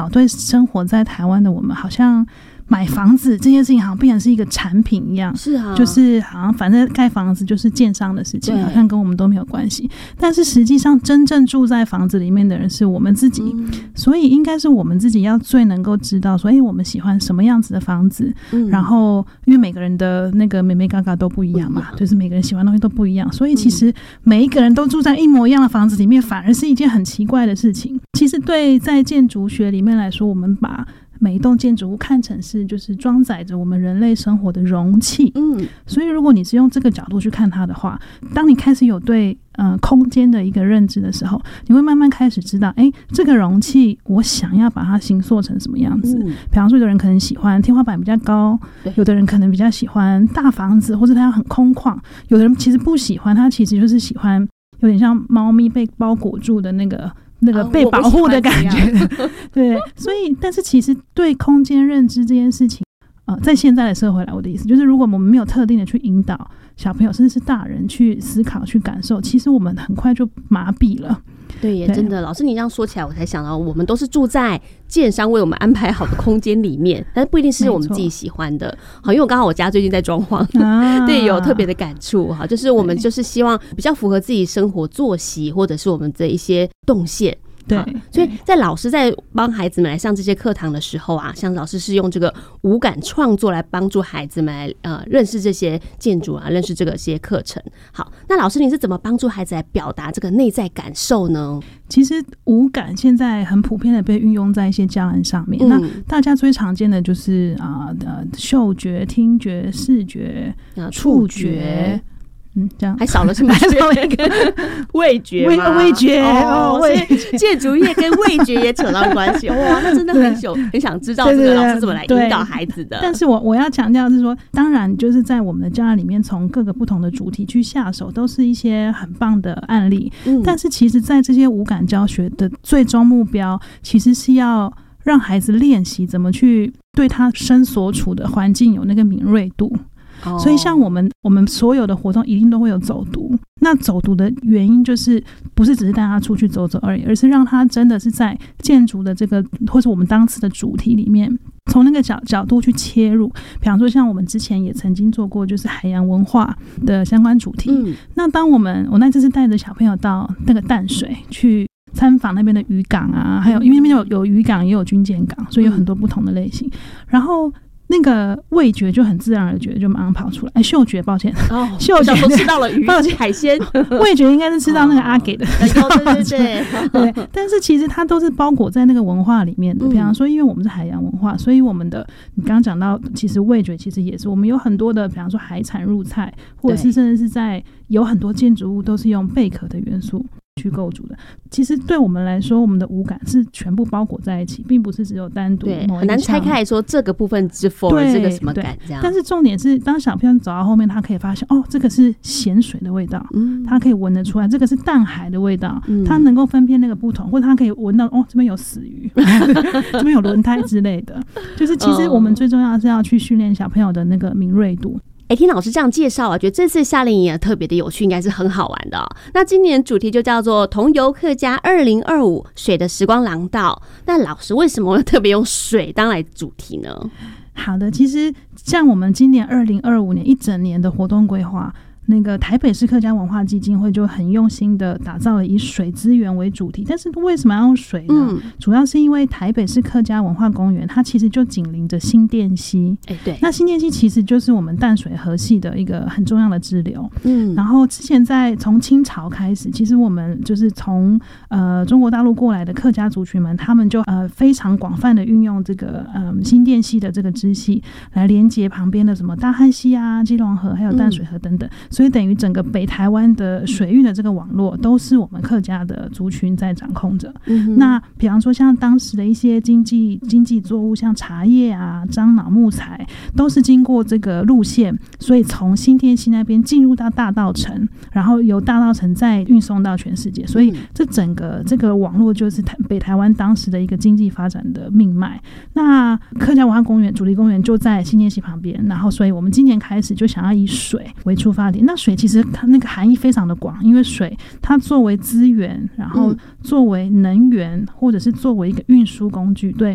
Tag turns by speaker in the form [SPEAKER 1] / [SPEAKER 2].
[SPEAKER 1] 早对生活在台湾的我们，好像买房子这件事情好像变成是一个产品一样，
[SPEAKER 2] 是啊，
[SPEAKER 1] 就是好像反正盖房子就是建商的事情，好像跟我们都没有关系。但是实际上真正住在房子里面的人是我们自己，所以应该是我们自己要最能够知道说，我们喜欢什么样子的房子，然后因为每个人的那个美美嘎嘎都不一样嘛，就是每个人喜欢的东西都不一样，所以其实每一个人都住在一模一样的房子里面，反而是一件很奇怪的事情。其实对在建筑学里面来说，我们把每一栋建筑物看成是就是装载着我们人类生活的容器，所以如果你是用这个角度去看它的话，当你开始有对空间的一个认知的时候，你会慢慢开始知道，这个容器我想要把它形塑成什么样子。比方说有的人可能喜欢天花板比较高，有的人可能比较喜欢大房子，或者它要很空旷，有的人其实不喜欢，他其实就是喜欢有点像猫咪被包裹住的那个被保护的感觉，对，所以但是其实对空间认知这件事情，在现在的社会来，我的意思就是，如果我们没有特定的去引导小朋友，甚至是大人去思考、去感受，其实我们很快就麻痹了。
[SPEAKER 2] 对耶，真的，老师你这样说起来，我才想到，我们都是住在建商为我们安排好的空间里面，但是不一定是我们自己喜欢的。好，因为我家最近在装潢，对，有特别的感触哈，就是我们就是希望比较符合自己生活作息，或者是我们的一些动线。对，所以在老师在帮孩子们来上这些课堂的时候啊，像老师是用这个五感创作来帮助孩子们来认识这些建筑啊，认识这些课程。好，那老师你是怎么帮助孩子来表达这个内在感受呢？
[SPEAKER 1] 其实五感现在很普遍的被运用在一些教案上面，那大家最常见的就是嗅觉、听觉、视觉、触觉。这样
[SPEAKER 2] 还少了什么？还少了一个味觉吗？
[SPEAKER 1] 味觉
[SPEAKER 2] 所以建筑业跟味觉也扯到关系。哇，那真的很想知道这个老师怎么来引导孩子的。
[SPEAKER 1] 但是我要强调是说，当然就是在我们的教案里面，从各个不同的主题去下手，都是一些很棒的案例。但是其实在这些五感教学的最终目标，其实是要让孩子练习怎么去对他身所处的环境有那个敏锐度。所以像我们所有的活动一定都会有走读，那走读的原因就是不是只是带他出去走走而已，而是让他真的是在建筑的这个或者我们当次的主题里面，从那个角度去切入。比方说像我们之前也曾经做过就是海洋文化的相关主题，那当我那次是带着小朋友到那个淡水去参访那边的渔港啊，还有因为那边有渔港也有军舰港，所以有很多不同的类型，然后那个味觉就很自然而觉就马上跑出来，嗅觉抱歉，嗅觉
[SPEAKER 2] 都吃到了鱼海鲜，
[SPEAKER 1] 味觉应该是吃到那个阿给的，对，但是其实它都是包裹在那个文化里面的。比方说因为我们是海洋文化，所以我们的你刚刚讲到其实味觉其实也是我们有很多的，比方说海产入菜，或者是甚至是在有很多建筑物都是用贝壳的元素去构筑的。其实对我们来说，我们的五感是全部包裹在一起，并不是只有单独某一项，
[SPEAKER 2] 很难拆开来说这个部分是 for 这个什么感这样。
[SPEAKER 1] 但是重点是当小朋友走到后面，他可以发现这个是咸水的味道，他可以闻得出来这个是淡海的味道，他能够分辨那个不同，或者他可以闻到这边有死鱼这边有轮胎之类的。就是其实我们最重要的是要去训练小朋友的那个敏锐度。
[SPEAKER 2] 听老师这样介绍啊，觉得这次夏令营也特别的有趣，应该是很好玩的那今年主题就叫做同游客家2025水的时光廊道。那老师为什么特别用水当来主题呢？
[SPEAKER 1] 好的，其实像我们今年2025年一整年的活动规划，那个台北市客家文化基金会就很用心的打造了以水资源为主题。但是为什么要用水呢？主要是因为台北市客家文化公园它其实就紧邻着新店溪，
[SPEAKER 2] 对，
[SPEAKER 1] 那新店溪其实就是我们淡水河系的一个很重要的支流。然后之前从清朝开始，其实我们就是从中国大陆过来的客家族群们，他们就非常广泛的运用这个新店溪的这个支系来连接旁边的什么大汉溪啊、基隆河还有淡水河等等。所以等于整个北台湾的水运的这个网络都是我们客家的族群在掌控着。那比方说像当时的一些经济作物，像茶叶啊、樟脑、木材，都是经过这个路线，所以从新店溪那边进入到大稻埕，然后由大稻埕再运送到全世界。所以这整个这个网络就是北台湾当时的一个经济发展的命脉。那客家文化公园主题公园就在新店溪旁边，然后所以我们今年开始就想要以水为出发点。那水其实那个含义非常的广，因为水它作为资源，然后作为能源，或者是作为一个运输工具，对